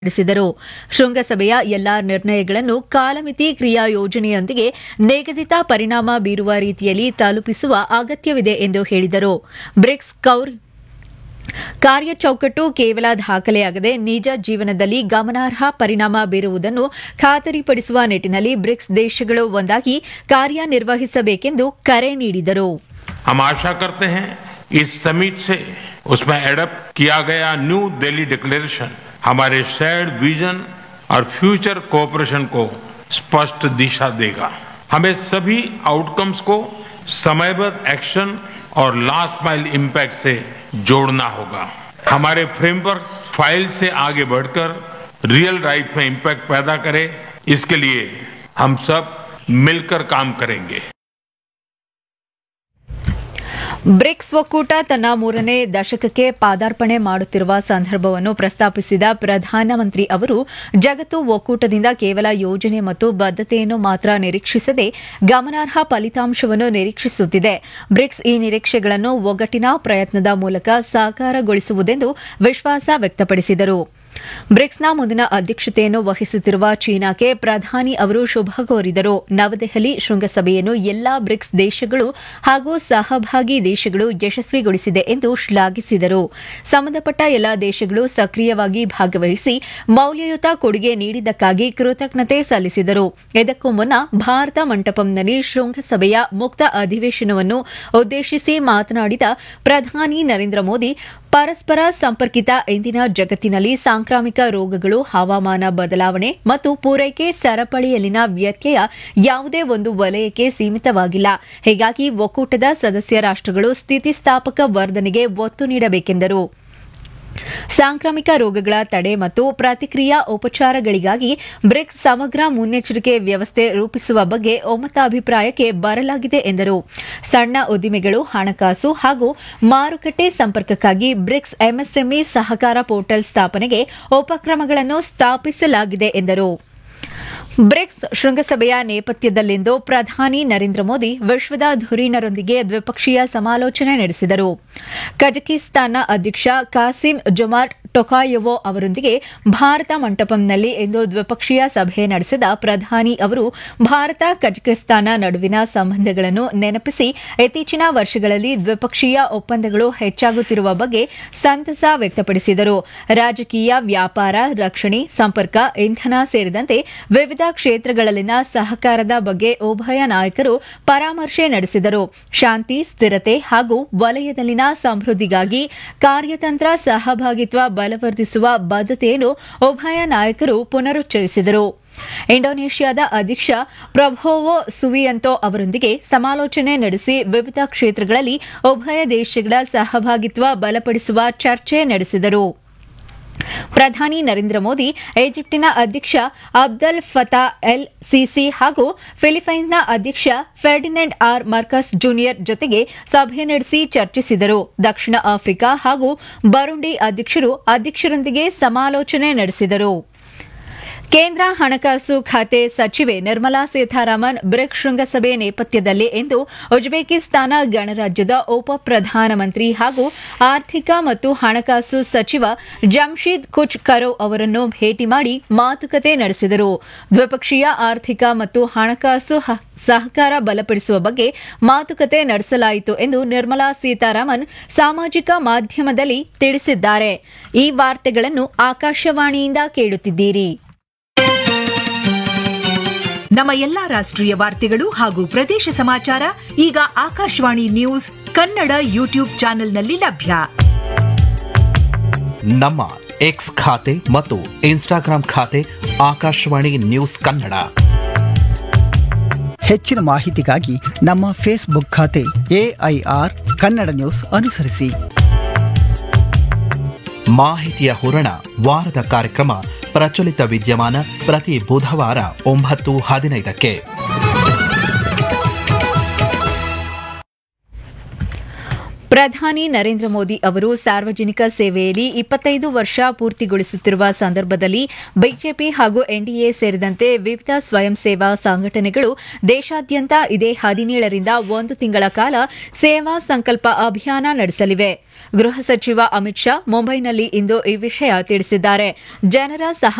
ನಡೆಸಿದರು. ಶೃಂಗಸಭೆಯ ಎಲ್ಲಾ ನಿರ್ಣಯಗಳನ್ನು ಕಾಲಮಿತಿ ಕ್ರಿಯಾ ಯೋಜನೆಯೊಂದಿಗೆ ನಿಗದಿತ ಪರಿಣಾಮ ಬೀರುವ ರೀತಿಯಲ್ಲಿ ತಲುಪಿಸುವ ಅಗತ್ಯವಿದೆ ಎಂದು ಹೇಳಿದರು. ಬ್ರಿಕ್ಸ್ ಕಾರ್ಯಚೌಕಟ್ಟು ಕೇವಲ ದಾಖಲೆಯಾಗದೆ ನಿಜ ಜೀವನದಲ್ಲಿ ಗಮನಾರ್ಹ ಪರಿಣಾಮ ಬೀರುವುದನ್ನು ಖಾತರಿಪಡಿಸುವ ನಿಟ್ಟಿನಲ್ಲಿ ಬ್ರಿಕ್ಸ್ ದೇಶಗಳು ಒಂದಾಗಿ ಕಾರ್ಯನಿರ್ವಹಿಸಬೇಕೆಂದು ಕರೆ ನೀಡಿದರು. हम आशा करते हैं इस समिट से उसमें एडप्ट किया गया न्यू दिल्ली डिक्लेरेशन हमारे शेयर्ड विजन और फ्यूचर कोऑपरेशन को स्पष्ट दिशा देगा. हमें सभी आउटकम्स को समयबद्ध एक्शन और लास्ट माइल इम्पैक्ट से जोड़ना होगा. हमारे फ्रेमवर्क फाइल से आगे बढ़कर रियल लाइफ में इम्पैक्ट पैदा करे, इसके लिए हम सब मिलकर काम करेंगे. ಬ್ರಿಕ್ಸ್ ಒಕ್ಕೂಟ ತನ್ನ 3ನೇ ದಶಕಕ್ಕೆ ಪಾದಾರ್ಪಣೆ ಮಾಡುತ್ತಿರುವ ಸಂದರ್ಭವನ್ನು ಪ್ರಸ್ತಾಪಿಸಿದ ಪ್ರಧಾನಮಂತ್ರಿ ಅವರು ಜಗತ್ತು ಒಕ್ಕೂಟದಿಂದ ಕೇವಲ ಯೋಜನೆ ಮತ್ತು ಬದ್ಧತೆಯನ್ನು ಮಾತ್ರ ನಿರೀಕ್ಷಿಸದೆ ಗಮನಾರ್ಹ ಫಲಿತಾಂಶವನ್ನು ನಿರೀಕ್ಷಿಸುತ್ತಿದೆ. ಬ್ರಿಕ್ಸ್ ಈ ನಿರೀಕ್ಷೆಗಳನ್ನು ಒಗ್ಗಟ್ಟಿನ ಪ್ರಯತ್ನದ ಮೂಲಕ ಸಾಕಾರಗೊಳಿಸುವುದೆಂದು ವಿಶ್ವಾಸ ವ್ಯಕ್ತಪಡಿಸಿದರು. ಬ್ರಿಕ್ಸ್ನ ಮುಂದಿನ ಅಧ್ಯಕ್ಷತೆಯನ್ನು ವಹಿಸುತ್ತಿರುವ ಚೀನಾಕ್ಕೆ ಪ್ರಧಾನಿ ಅವರು ಶುಭ ಕೋರಿದರು. ನವದೆಹಲಿ ಶೃಂಗಸಭೆಯನ್ನು ಎಲ್ಲಾ ಬ್ರಿಕ್ಸ್ ದೇಶಗಳು ಹಾಗೂ ಸಹಭಾಗಿ ದೇಶಗಳು ಯಶಸ್ವಿಗೊಳಿಸಿದೆ ಎಂದು ಶ್ಲಾಘಿಸಿದರು. ಸಂಬಂಧಪಟ್ಟ ಎಲ್ಲಾ ದೇಶಗಳು ಸಕ್ರಿಯವಾಗಿ ಭಾಗವಹಿಸಿ ಮೌಲ್ಯಯುತ ಕೊಡುಗೆ ನೀಡಿದ್ದಕ್ಕಾಗಿ ಕೃತಜ್ಞತೆ ಸಲ್ಲಿಸಿದರು. ಇದಕ್ಕೂ ಮುನ್ನ ಭಾರತ ಮಂಟಪಂನಲ್ಲಿ ಶೃಂಗಸಭೆಯ ಮುಕ್ತ ಅಧಿವೇಶನವನ್ನು ಉದ್ದೇಶಿಸಿ ಮಾತನಾಡಿದ ಪ್ರಧಾನಿ ನರೇಂದ್ರ ಮೋದಿ, ಪರಸ್ಪರ ಸಂಪರ್ಕಿತ ಇಂದಿನ ಜಗತ್ತಿನಲ್ಲಿ ಸಾಂಕ್ರಾಮಿಕ ರೋಗಗಳು, ಹವಾಮಾನ ಬದಲಾವಣೆ ಮತ್ತು ಪೂರೈಕೆ ಸರಪಳಿಯಲ್ಲಿನ ವ್ಯತ್ಯಯ ಯಾವುದೇ ಒಂದು ವಲಯಕ್ಕೆ ಸೀಮಿತವಾಗಿಲ್ಲ. ಹೀಗಾಗಿ ಒಕ್ಕೂಟದ ಸದಸ್ಯ ರಾಷ್ಟ್ರಗಳು ಸ್ಥಿತಿಸ್ಥಾಪಕ ವರ್ಧನೆಗೆ ಒತ್ತು ನೀಡಬೇಕೆಂದರು. ಸಾಂಕ್ರಾಮಿಕ ರೋಗಗಳ ತಡೆ ಮತ್ತು ಪ್ರತಿಕ್ರಿಯಾ ಉಪಚಾರಗಳಿಗಾಗಿ ಬ್ರಿಕ್ಸ್ ಸಮಗ್ರ ಮುನ್ನೆಚ್ಚರಿಕೆ ವ್ಯವಸ್ಥೆ ರೂಪಿಸುವ ಬಗ್ಗೆ ಒಮ್ಮತಾಭಿಪ್ರಾಯಕ್ಕೆ ಬರಲಾಗಿದೆ ಎಂದರು. ಸಣ್ಣ ಉದ್ದಿಮೆಗಳು, ಹಣಕಾಸು ಹಾಗೂ ಮಾರುಕಟ್ಟೆ ಸಂಪರ್ಕಕ್ಕಾಗಿ ಬ್ರಿಕ್ಸ್ ಎಂಎಸ್ಎಂಇ ಸಹಕಾರ ಪೋರ್ಟಲ್ ಸ್ಥಾಪನೆಗೆ ಉಪಕ್ರಮಗಳನ್ನು ಸ್ಥಾಪಿಸಲಾಗಿದೆ ಎಂದರು. ಬ್ರಿಕ್ಸ್ ಶೃಂಗಸಭೆಯ ನೇಪಥ್ಯದಲ್ಲಿಂದು ಪ್ರಧಾನಿ ನರೇಂದ್ರ ಮೋದಿ ವಿಶ್ವದ ಧುರೀಣರೊಂದಿಗೆ ದ್ವಿಪಕ್ಷೀಯ ಸಮಾಲೋಚನೆ ನಡೆಸಿದರು. ಕಜಕಿಸ್ತಾನ್ನ ಅಧ್ಯಕ್ಷ ಕಾಸಿಮ್ ಜೊಮಾರ್ಟ್ ಟೊಕಾಯೆವೊ ಅವರೊಂದಿಗೆ ಭಾರತ ಮಂಟಪಂನಲ್ಲಿ ಇಂದು ದ್ವಿಪಕ್ಷೀಯ ಸಭೆ ನಡೆಸಿದ ಪ್ರಧಾನಿ ಅವರು ಭಾರತ ಕಜಕಿಸ್ತಾನ ನಡುವಿನ ಸಂಬಂಧಗಳನ್ನು ನೆನಪಿಸಿ ಇತ್ತೀಚಿನ ವರ್ಷಗಳಲ್ಲಿ ದ್ವಿಪಕ್ಷೀಯ ಒಪ್ಪಂದಗಳು ಹೆಚ್ಚಾಗುತ್ತಿರುವ ಬಗ್ಗೆ ಸಂತಸ ವ್ಯಕ್ತಪಡಿಸಿದರು. ರಾಜಕೀಯ, ವ್ಯಾಪಾರ, ರಕ್ಷಣೆ, ಸಂಪರ್ಕ, ಇಂಧನ ಸೇರಿದಂತೆ ವಿವಿಧ ಕ್ಷೇತ್ರಗಳಲ್ಲಿನ ಸಹಕಾರದ ಬಗ್ಗೆ ಉಭಯ ನಾಯಕರು ಪರಾಮರ್ಶೆ ನಡೆಸಿದರು. ಶಾಂತಿ, ಸ್ಥಿರತೆ ಹಾಗೂ ವಲಯದಲ್ಲಿನ ಸಮೃದ್ಧಿಗಾಗಿ ಕಾರ್ಯತಂತ್ರ ಸಹಭಾಗಿತ್ವ ಬಲವರ್ಧಿಸುವ ಬದ್ಧತೆಯನ್ನು ಉಭಯ ನಾಯಕರು ಪುನರುಚ್ಚರಿಸಿದರು. ಇಂಡೋನೇಷ್ಯಾದ ಅಧ್ಯಕ್ಷ ಪ್ರಬೋವೋ ಸುಬಿಯಾಂಟೊ ಅವರೊಂದಿಗೆ ಸಮಾಲೋಚನೆ ನಡೆಸಿ ವಿವಿಧ ಕ್ಷೇತ್ರಗಳಲ್ಲಿ ಉಭಯ ದೇಶಗಳ ಸಹಭಾಗಿತ್ವ ಬಲಪಡಿಸುವ ಚರ್ಚೆ ನಡೆಸಿದರು. ಪ್ರಧಾನಿ ನರೇಂದ್ರ ಮೋದಿ ಈಜಿಪ್ಟಿನ ಅಧ್ಯಕ್ಷ ಅಬ್ದಲ್ ಫತಾ ಎಲ್ ಸಿಸಿ ಹಾಗೂ ಫಿಲಿಪೈನ್ಸ್ನ ಅಧ್ಯಕ್ಷ ಫೆರ್ಡಿನೆಂಡ್ ಆರ್ ಮಾರ್ಕಸ್ ಜೂನಿಯರ್ ಜೊತೆಗೆ ಸಭೆ ನಡೆಸಿ ಚರ್ಚಿಸಿದರು. ದಕ್ಷಿಣ ಆಫ್ರಿಕಾ ಹಾಗೂ ಬರುಂಡಿ ಅಧ್ಯಕ್ಷರೊಂದಿಗೆ ಸಮಾಲೋಚನೆ ನಡೆಸಿದರು. ಕೇಂದ್ರ ಹಣಕಾಸು ಖಾತೆ ಸಚಿವೆ ನಿರ್ಮಲಾ ಸೀತಾರಾಮನ್ ಬ್ರಿಕ್ಸ್ ಶೃಂಗಸಭೆ ನೇಪಥ್ಯದಲ್ಲಿ ಇಂದು ಉಜ್ಬೇಕಿಸ್ತಾನ ಗಣರಾಜ್ಯದ ಉಪ ಪ್ರಧಾನಮಂತ್ರಿ ಹಾಗೂ ಆರ್ಥಿಕ ಮತ್ತು ಹಣಕಾಸು ಸಚಿವ ಜಮ್ಶೀದ್ ಕುಚ್ ಕರೋವ್ ಅವರನ್ನು ಭೇಟಿ ಮಾಡಿ ಮಾತುಕತೆ ನಡೆಸಿದರು. ದ್ವಿಪಕ್ಷೀಯ ಆರ್ಥಿಕ ಮತ್ತು ಹಣಕಾಸು ಸಹಕಾರ ಬಲಪಡಿಸುವ ಬಗ್ಗೆ ಮಾತುಕತೆ ನಡೆಸಲಾಯಿತು ಎಂದು ನಿರ್ಮಲಾ ಸೀತಾರಾಮನ್ ಸಾಮಾಜಿಕ ಮಾಧ್ಯಮದಲ್ಲಿ ತಿಳಿಸಿದ್ದಾರೆ. ಈ ವಾರ್ತೆಗಳನ್ನು ಆಕಾಶವಾಣಿಯಿಂದ ಕೇಳುತ್ತಿದ್ದೀರಿ. ನಮ್ಮ ಎಲ್ಲಾ ರಾಷ್ಟ್ರೀಯ ವಾರ್ತೆಗಳು ಹಾಗೂ ಪ್ರದೇಶ ಸಮಾಚಾರ ಈಗ ಆಕಾಶವಾಣಿ ನ್ಯೂಸ್ ಕನ್ನಡ ಯೂಟ್ಯೂಬ್ ಚಾನೆಲ್ನಲ್ಲಿ ಲಭ್ಯ. ನಮ್ಮ ಎಕ್ಸ್ ಖಾತೆ ಮತ್ತು ಇನ್ಸ್ಟಾಗ್ರಾಂ ಖಾತೆ ಆಕಾಶವಾಣಿ ನ್ಯೂಸ್ ಕನ್ನಡ. ಹೆಚ್ಚಿನ ಮಾಹಿತಿಗಾಗಿ ನಮ್ಮ ಫೇಸ್ಬುಕ್ ಖಾತೆ AIR ಕನ್ನಡ ನ್ಯೂಸ್ ಅನುಸರಿಸಿ. ಮಾಹಿತಿಯ ಹೂರಣ ವಾರದ ಕಾರ್ಯಕ್ರಮ ಪ್ರಚಲಿತ ವಿದ್ಯಮಾನ ಪ್ರತಿ ಬುಧವಾರ 9:15ಕ್ಕೆ. ಪ್ರಧಾನಿ ನರೇಂದ್ರ ಮೋದಿ ಅವರು ಸಾರ್ವಜನಿಕ ಸೇವೆಯಲ್ಲಿ 25 ವರ್ಷ ಪೂರ್ತಿಗೊಳಿಸುತ್ತಿರುವ ಸಂದರ್ಭದಲ್ಲಿ ಬಿಜೆಪಿ ಹಾಗೂ ಎನ್ಡಿಎ ಸೇರಿದಂತೆ ವಿವಿಧ ಸ್ವಯಂ ಸೇವಾ ಸಂಘಟನೆಗಳು ದೇಶಾದ್ಯಂತ ಇದೇ 17ರಿಂದ 1 ತಿಂಗಳ ಕಾಲ ಸೇವಾ ಸಂಕಲ್ಪ ಅಭಿಯಾನ ನಡೆಸಲಿವೆ. ಗೃಹ ಸಚಿವ ಅಮಿತ್ ಶಾ ಮುಂಬೈನಲ್ಲಿ ಇಂದು ಈ ವಿಷಯ ತಿಳಿಸಿದ್ದಾರೆ. ಜನರ